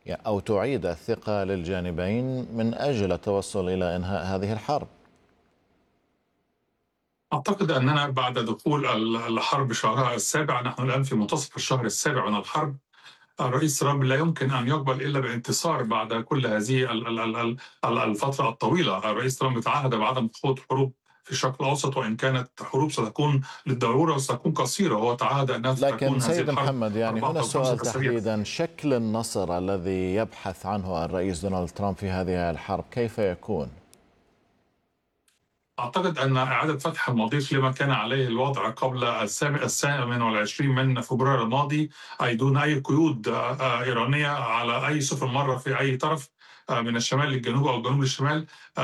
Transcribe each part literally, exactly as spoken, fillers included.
أو تعيد الثقة للجانبين من أجل التوصل إلى إنهاء هذه الحرب؟ أعتقد أننا بعد دخول الحرب شهرها السابع، نحن الآن في منتصف الشهر السابع من الحرب. الرئيس ترامب لا يمكن أن يقبل إلا بانتصار بعد كل هذه الفترة الطويلة. الرئيس ترامب تعهد بعدم خوض حروب في الشرق الأوسط، وإن كانت حروب ستكون للضرورة وستكون قصيرة، هو تعهد أنها لكن ستكون هذه سيد الحرب محمد، يعني أربعة هنا أو خمسة السؤال أسابيع. تحديدا: شكل النصر الذي يبحث عنه الرئيس دونالد ترامب في هذه الحرب كيف يكون؟ أعتقد أن إعادة فتح المضيق لما كان عليه الوضع قبل الثامن والعشرين من فبراير الماضي، أي دون أي قيود إيرانية على أي سفن مرة في أي طرف من الشمال للجنوب أو الجنوب للشمال،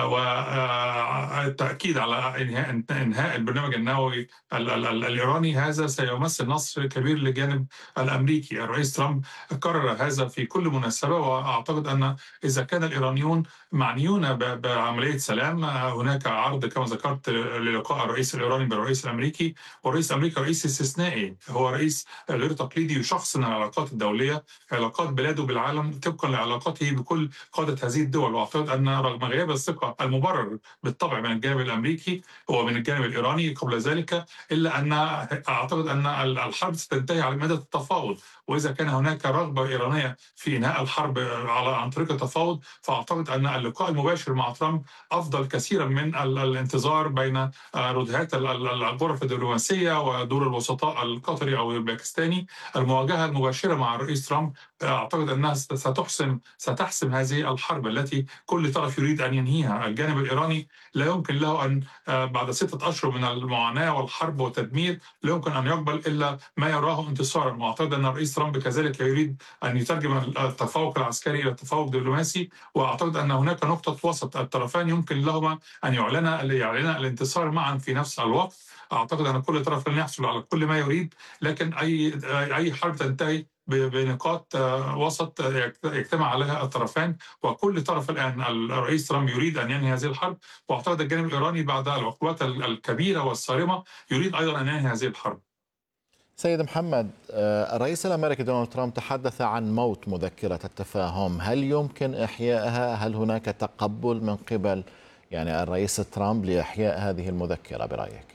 والتأكيد على إنهاء إنهاء البرنامج النووي الإيراني. هذا سيمثل نصر كبير للجانب الأمريكي. الرئيس ترامب كرر هذا في كل مناسبة، وأعتقد أن إذا كان الإيرانيون معنيون بعملية سلام، هناك عرض كما ذكرت للقاء الرئيس الإيراني بالرئيس الأمريكي. والرئيس الأمريكي رئيس استثنائي، هو رئيس غير تقليدي، يشخصن العلاقات الدولية، علاقات بلاده بالعالم طبقا لعلاقاته بكل قادة هذه الدول. وأعتقد أن رغم غياب الثقة المبرر بالطبع من الجانب الأمريكي ومن الجانب الإيراني قبل ذلك، إلا أن أعتقد أن الحرب ستنتهي على مدى التفاوض. وإذا كان هناك رغبة إيرانية في إنهاء الحرب على عن طريق التفاوض، فأعتقد أن اللقاء المباشر مع ترامب أفضل كثيرا من الانتظار بين ردهات الغرف الدبلوماسية ودور الوسطاء القطري أو الباكستاني. المواجهة المباشرة مع الرئيس ترامب أعتقد أنها ستحسم ستحسم هذه الحرب التي كل طرف يريد أن ينهيها. الجانب الإيراني لا يمكن له أن بعد ستة أشهر من المعاناة والحرب والتدمير لا يمكن أن يقبل إلا ما يراه انتصارا. وأعتقد أن الرئيس ترامب كذلك يريد أن يترجم التفوق العسكري إلى تفوق دبلوماسي. وأعتقد أن هناك نقطة وسط، الطرفان يمكن لهما أن يعلن يعلن الانتصار معا في نفس الوقت. أعتقد أن كل طرف لن يحصل على كل ما يريد، لكن أي أي حرب تنتهي بنقاط وسط يجتمع عليها الطرفان. وكل طرف الآن الرئيس ترامب يريد أن ينهي هذه الحرب، وأعتقد الجانب الإيراني بعد العقوبات الكبيرة والصارمة يريد أيضا أن ينهي هذه الحرب. سيد محمد، الرئيس الأمريكي دونالد ترامب تحدث عن موت مذكرة التفاهم، هل يمكن إحيائها؟ هل هناك تقبل من قبل يعني الرئيس ترامب لإحياء هذه المذكرة برأيك؟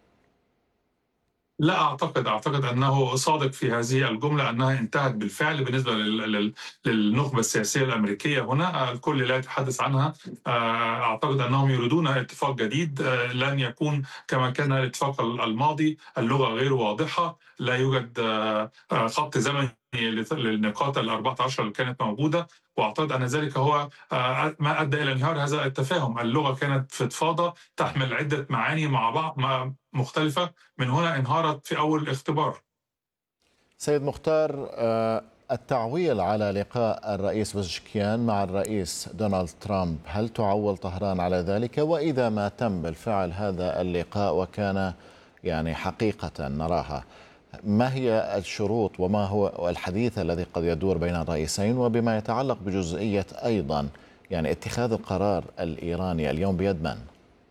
لا أعتقد أعتقد أنه صادق في هذه الجملة، أنها انتهت بالفعل بالنسبة للنخبة السياسية الأمريكية. هنا الكل لا يتحدث عنها. أعتقد أنهم يريدون اتفاق جديد لن يكون كما كان الاتفاق الماضي. اللغة غير واضحة، لا يوجد خط زمني للنقاط ال أربعة عشر اللي كانت موجودة. واعتقد ان ذلك هو ما ادى الى انهيار هذا التفاهم. اللغه كانت فضفاضه تحمل عده معاني مع بعض مختلفه، من هنا انهارت في اول اختبار. سيد مختار، التعويل على لقاء الرئيس بزشكيان مع الرئيس دونالد ترامب، هل تعول طهران على ذلك؟ وإذا ما تم بالفعل هذا اللقاء وكان يعني حقيقة نراها، ما هي الشروط وما هو الحديث الذي قد يدور بين الرئيسين؟ وبما يتعلق بجزئية أيضا يعني اتخاذ القرار الإيراني اليوم بيد من؟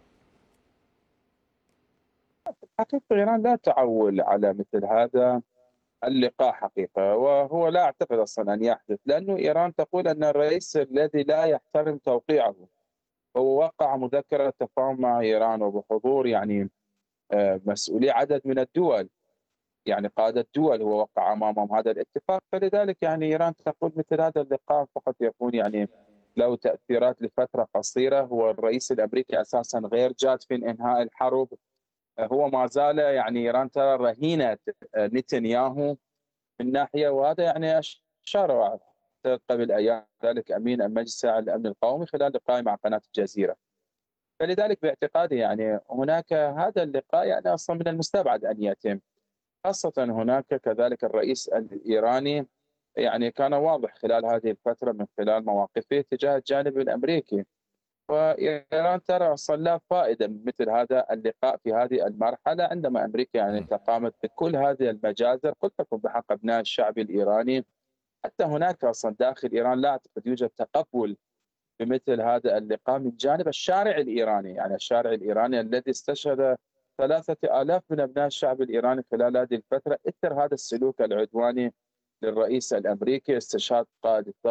حقيقة إيران لا تعول على مثل هذا اللقاء حقيقة، وهو لا أعتقد أصلا أن يحدث، لأنه إيران تقول أن الرئيس الذي لا يحترم توقيعه، هو وقع مذكرة تفاهم مع إيران وبحضور يعني مسؤولي عدد من الدول، يعني قادة دول هو وقع أمامهم هذا الاتفاق. فلذلك يعني إيران تقول مثل هذا اللقاء فقط يكون يعني له تأثيرات لفترة قصيرة. هو الرئيس الأمريكي أساسا غير جاد في إنهاء الحرب، هو ما زال يعني إيران ترى رهينة نتنياهو من ناحية، وهذا يعني أشار قبل أيام ذلك أمين المجلس الأمن القومي خلال لقاء مع قناة الجزيرة. فلذلك باعتقادي يعني هناك هذا اللقاء يعني أصلا من المستبعد أن يتم، خاصة هناك كذلك الرئيس الإيراني يعني كان واضح خلال هذه الفترة من خلال مواقفه تجاه الجانب الأمريكي، وإيران ترى أصلا لا فائدة من مثل هذا اللقاء في هذه المرحلة، عندما أمريكا يعني تقامت بكل هذه المجازر قد تكون بحق أبناء الشعب الإيراني. حتى هناك أصلا داخل إيران لا أعتقد يوجد تقبل بمثل هذا اللقاء من جانب الشارع الإيراني، يعني الشارع الإيراني الذي استشهد ثلاثة آلاف من أبناء الشعب الإيراني خلال هذه الفترة إثر هذا السلوك العدواني للرئيس الأمريكي، استشهاد قائد